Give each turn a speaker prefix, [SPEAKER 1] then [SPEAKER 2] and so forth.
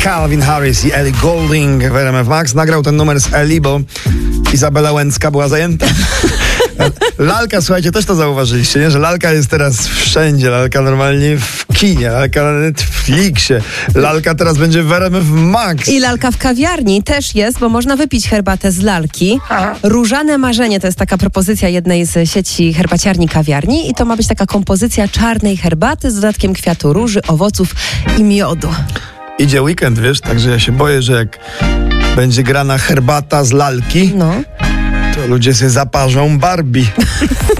[SPEAKER 1] Calvin Harris i Ellie Goulding w RMF Max. Nagrał ten numer z Ellie, bo Izabela Łęcka była zajęta. Lalka, słuchajcie, też to zauważyliście, nie? Że lalka jest teraz wszędzie. Lalka normalnie w kinie, lalka na Netflixie. Lalka teraz będzie w RMF Max.
[SPEAKER 2] I lalka w kawiarni też jest, bo można wypić herbatę z lalki. Różane marzenie to jest taka propozycja jednej z sieci herbaciarni kawiarni i to ma być taka kompozycja czarnej herbaty z dodatkiem kwiatu róży, owoców i miodu.
[SPEAKER 1] Idzie weekend, wiesz, także ja się boję, że jak będzie grana herbata z lalki,
[SPEAKER 2] No.
[SPEAKER 1] to ludzie sobie zaparzą Barbie.